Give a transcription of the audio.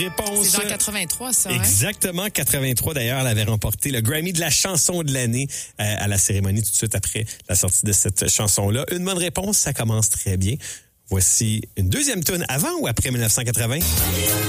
réponse. C'est genre 83, ça, Exactement, 83 d'ailleurs. Elle avait remporté le Grammy de la chanson de l'année à la cérémonie tout de suite après la sortie de cette chanson-là. Une bonne réponse, ça commence très bien. Voici une deuxième tune, avant ou après 1980?